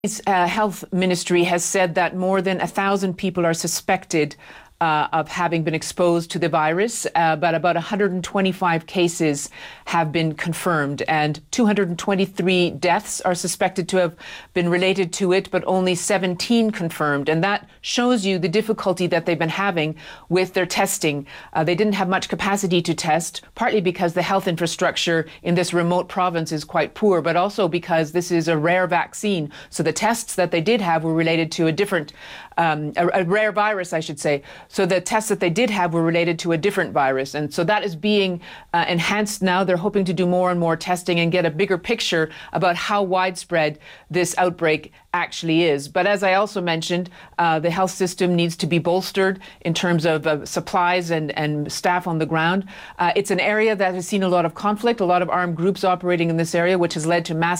Health Ministry has said that more than 1,000 people are suspected of having been exposed to the virus, but about 125 cases have been confirmed, and 223 deaths are suspected to have been related to it, but only 17 confirmed. And that shows you the difficulty that they've been having with their testing. They didn't have much capacity to test, partly because the health infrastructure in this remote province is quite poor, but also because this is a rare vaccine. So the tests that they did have were related to a different, a rare virus, I should say. So the tests that they did have were related to a different virus. And so that is being enhanced now. They're hoping to do more and more testing and get a bigger picture about how widespread this outbreak actually is. But as I also mentioned, the health system needs to be bolstered in terms of supplies and staff on the ground. It's an area that has seen a lot of conflict, a lot of armed groups operating in this area, which has led to mass